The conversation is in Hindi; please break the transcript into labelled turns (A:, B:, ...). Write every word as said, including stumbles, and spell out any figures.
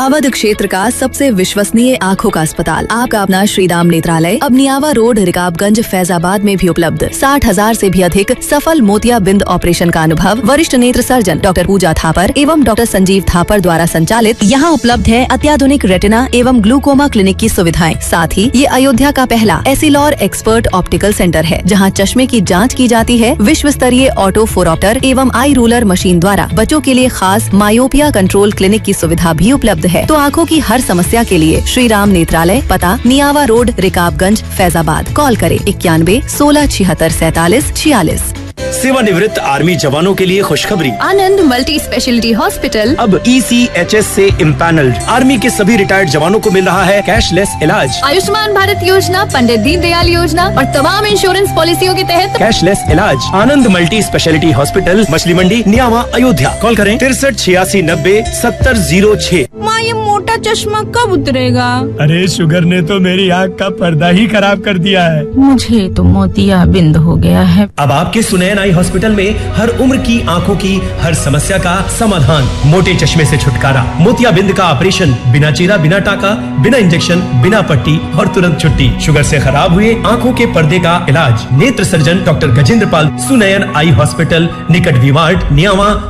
A: अवध क्षेत्र का सबसे विश्वसनीय आँखों का अस्पताल, आपका अपना श्री राम नेत्रालय अब नियावा रोड, रिकाबगंज, फैजाबाद में भी उपलब्ध। साठ हजार से भी अधिक सफल मोतियाबिंद ऑपरेशन का अनुभव वरिष्ठ नेत्र सर्जन डॉक्टर पूजा थापर एवं डॉक्टर संजीव थापर द्वारा संचालित। यहाँ उपलब्ध है अत्याधुनिक रेटिना एवं ग्लूकोमा क्लिनिक की सुविधाएं। साथ ही ये अयोध्या का पहला एसिलॉर एक्सपर्ट ऑप्टिकल सेंटर है, जहाँ चश्मे की जाँच की जाती है। विश्व स्तरीय ऑटो फोरऑप्टर एवं आई रूलर मशीन द्वारा बच्चों के लिए खास मायोपिया कंट्रोल क्लिनिक की सुविधा भी उपलब्ध है। तो आँखों की हर समस्या के लिए श्री राम नेत्रालय, पता नियावा रोड, रिकाबगंज, फैजाबाद। कॉल करें इक्यानवे सोलह छिहत्तर सैतालीस छियालीस।
B: सेवानिवृत्त आर्मी जवानों के लिए खुशखबरी।
C: आनंद मल्टी स्पेशलिटी हॉस्पिटल
B: अब ई सी एच एस से इम्पैनल्ड। आर्मी के सभी रिटायर्ड जवानों को मिल रहा है कैशलेस इलाज।
C: आयुष्मान भारत योजना, पंडित दीनदयाल योजना और तमाम इंश्योरेंस पॉलिसियों के तहत
B: कैशलेस इलाज। आनंद मल्टी स्पेशलिटी हॉस्पिटल, मछली मंडी, नियावा, अयोध्या। कॉल करें तिरसठ छियासी नब्बे सत्तर जीरो छह।
D: माँ, ये मोटा चश्मा कब उतरेगा?
E: अरे शुगर ने तो मेरी आँख का पर्दा ही खराब कर दिया है।
D: मुझे तो मोतियाबिंद हो गया है।
B: अब आपके सुनैन आई हॉस्पिटल में हर उम्र की आंखों की हर समस्या का समाधान। मोटे चश्मे से छुटकारा, मोतियाबिंद का ऑपरेशन, बिना चीरा, बिना टाका, बिना इंजेक्शन, बिना पट्टी और तुरंत छुट्टी। शुगर से खराब हुए आंखों के पर्दे का इलाज। नेत्र सर्जन डॉक्टर गजेंद्र पाल, सुनैन आई हॉस्पिटल, निकट विवार्ड, नियावा।